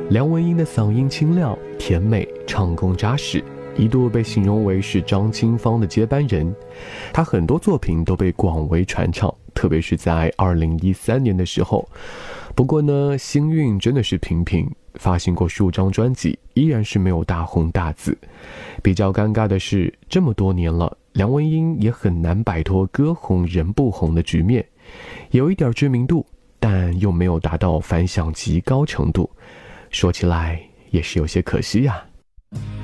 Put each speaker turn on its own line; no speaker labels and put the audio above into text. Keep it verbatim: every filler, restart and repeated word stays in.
梁文音的嗓音清亮甜美，唱功扎实，一度被形容为是张清芳的接班人。她很多作品都被广为传唱，特别是在二零一三年的时候。不过呢，星运真的是平平，发行过数张专辑，依然是没有大红大紫。比较尴尬的是，这么多年了，梁文音也很难摆脱歌红人不红的局面，有一点知名度，但又没有达到反响极高程度。说起来也是有些可惜呀。